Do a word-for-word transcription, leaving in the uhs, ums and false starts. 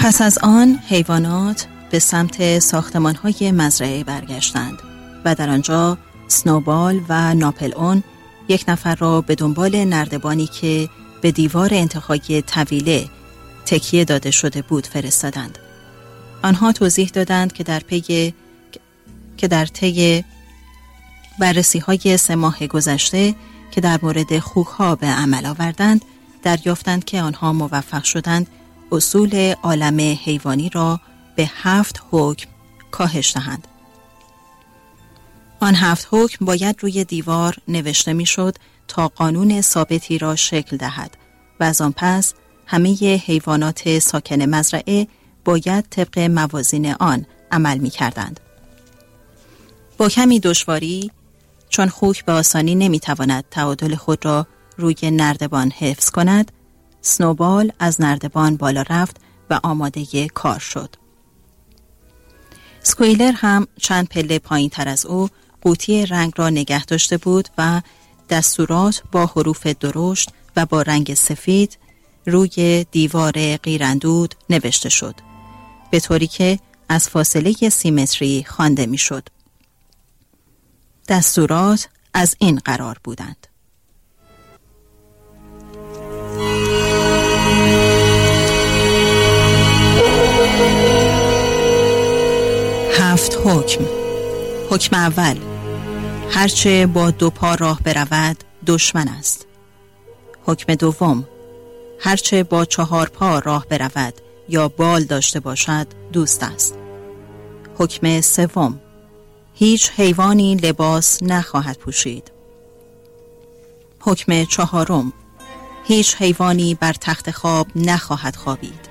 پس از آن حیوانات به سمت ساختمان‌های مزرعه برگشتند و در آنجا سنوبال و ناپلئون یک نفر را به دنبال نردبانی که به دیوار انتهای طویله تکیه داده شده بود فرستادند. آنها توضیح دادند که در پی که در طی بررسی‌های سه ماه گذشته که در مورد خوک‌ها به عمل آوردند، دریافتند که آنها موفق شدند اصول عالم حیوانی را به هفت حکم کاهش دهند. آن هفت حکم باید روی دیوار نوشته میشد تا قانون ثابتی را شکل دهد و از آن پس همه حیوانات ساکن مزرعه باید طبق موازین آن عمل می کردند. با کمی دشواری، چون خوک به آسانی نمی تواند تعادل خود را روی نردبان حفظ کند، سنوبال از نردبان بالا رفت و آماده کار شد. سکویلر هم چند پله پایین تر از او قوطی رنگ را نگه داشته بود و دستورات با حروف درشت و با رنگ سفید روی دیوار قیراندود نوشته شد، به طوری که از فاصله سی متری خوانده میشد. دستورات از این قرار بودند: هفت حکم. حکم اول: هرچه با دو پا راه برود دشمن است. حکم دوم: هرچه با چهار پا راه برود یا بال داشته باشد دوست است. حکم سوم: هیچ حیوانی لباس نخواهد پوشید. حکم چهارم: هیچ حیوانی بر تخت خواب نخواهد خوابید.